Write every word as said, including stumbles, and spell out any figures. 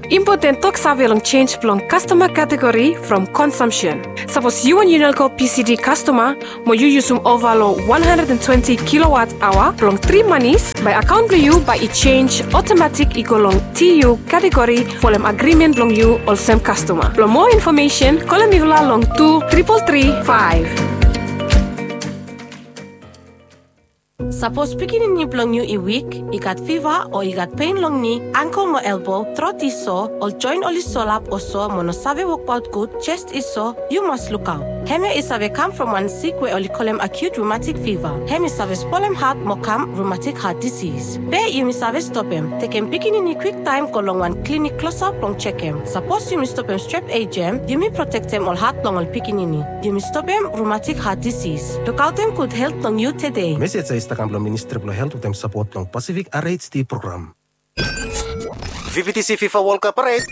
Important talk sabi long change long customer category from consumption. Suppose you and Unelco P C D customer, mo you use um overload one hundred twenty kilowatt hour long three monies by account you by it change automatic equal long T U category for them agreement long you all same customer. For more information, call me long two triple three five. Suppose speaking ni plong you a week, you got fever or you got pain long knee, ankle mo elbow, throat is sore, or joint or solap or so, mono save work out good, chest is sore, you must look out. Hemi is have come from one sick way or you call him acute rheumatic fever. Hemi save spolem heart mo come rheumatic heart disease. Be you miss have stop him. Take him picking in a quick time go long one clinic close up long check him. Suppose you miss stop him strep A G M, you may protect him all heart long all picking in. You miss stop him rheumatic heart disease. Look out him could help long you today. Message sa Instagram Ministry of Health utem support ng Pacific R H D program. V V T C FIFA World Cup Parade